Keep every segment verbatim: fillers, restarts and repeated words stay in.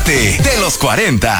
Párate de los cuarenta.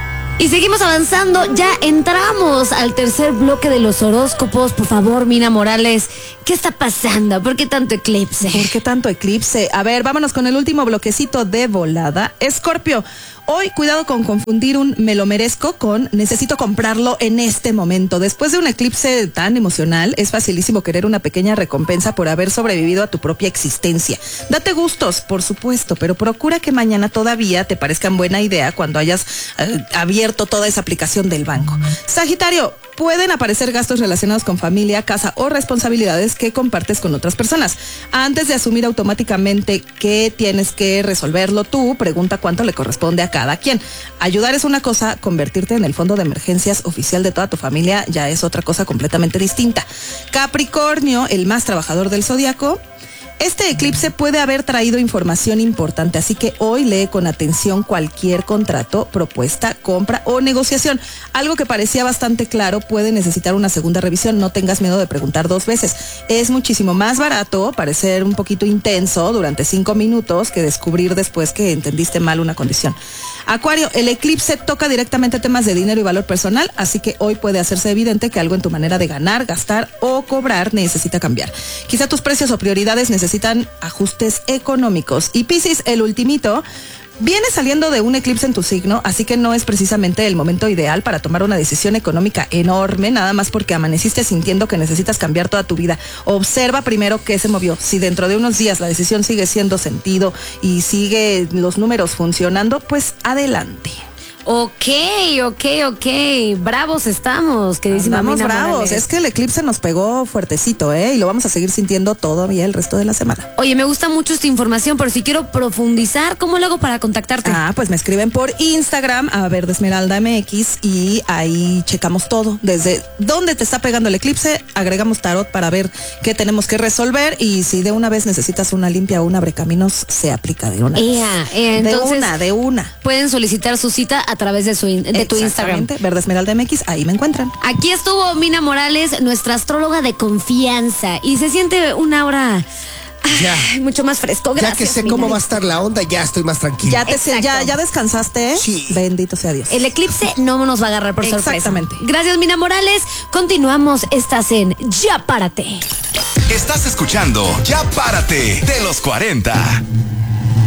Y seguimos avanzando, ya entramos al tercer bloque de los horóscopos. Por favor, Mina Morales, ¿qué está pasando? ¿Por qué tanto eclipse? ¿Por qué tanto eclipse? A ver, vámonos con el último bloquecito de volada. Escorpio, hoy cuidado con confundir un me lo merezco con necesito comprarlo en este momento. Después de un eclipse tan emocional, es facilísimo querer una pequeña recompensa por haber sobrevivido a tu propia existencia. Date gustos, por supuesto, pero procura que mañana todavía te parezcan buena idea cuando hayas eh, abierto toda esa aplicación del banco. Sagitario, pueden aparecer gastos relacionados con familia, casa o responsabilidades que compartes con otras personas. Antes de asumir automáticamente que tienes que resolverlo tú, pregunta cuánto le corresponde a cada quien. Ayudar es una cosa, convertirte en el fondo de emergencias oficial de toda tu familia ya es otra cosa completamente distinta. Capricornio, el más trabajador del zodiaco. Este eclipse puede haber traído información importante, así que hoy lee con atención cualquier contrato, propuesta, compra o negociación. Algo que parecía bastante claro puede necesitar una segunda revisión. No tengas miedo de preguntar dos veces. Es muchísimo más barato parecer un poquito intenso durante cinco minutos que descubrir después que entendiste mal una condición. Acuario, el eclipse toca directamente temas de dinero y valor personal, así que hoy puede hacerse evidente que algo en tu manera de ganar, gastar o cobrar necesita cambiar. Quizá tus precios o prioridades necesitan necesitan ajustes económicos. Y Piscis, el ultimito, viene saliendo de un eclipse en tu signo, así que no es precisamente el momento ideal para tomar una decisión económica enorme, nada más porque amaneciste sintiendo que necesitas cambiar toda tu vida. Observa primero qué se movió. Si dentro de unos días la decisión sigue siendo sentido y sigue los números funcionando, pues adelante. Ok, ok, ok. Bravos estamos, queridísima Estamos Mina bravos. Morales. Es que el eclipse nos pegó fuertecito, ¿eh? Y lo vamos a seguir sintiendo todavía el resto de la semana. Oye, me gusta mucho esta información, pero si quiero profundizar, ¿cómo lo hago para contactarte? Ah, pues me escriben por Instagram a Verde Esmeralda M X y ahí checamos todo. Desde dónde te está pegando el eclipse, agregamos tarot para ver qué tenemos que resolver y si de una vez necesitas una limpia o un abrecaminos, se aplica de una vez. Ea, ea, entonces, de una, de una. Pueden solicitar su cita a través de, su, de tu Instagram. Verde Esmeralda M X, ahí me encuentran. Aquí estuvo Mina Morales, nuestra astróloga de confianza, y se siente una hora ya. ay, mucho más fresco. Gracias, ya que sé Mina. cómo va a estar la onda, ya estoy más tranquilo. Ya, te, ya, ya descansaste. Sí. Bendito sea Dios. El eclipse no nos va a agarrar por sorpresa. Exactamente. Gracias, Mina Morales. Continuamos. Estás en Ya Párate. Estás escuchando Ya Párate de los cuarenta.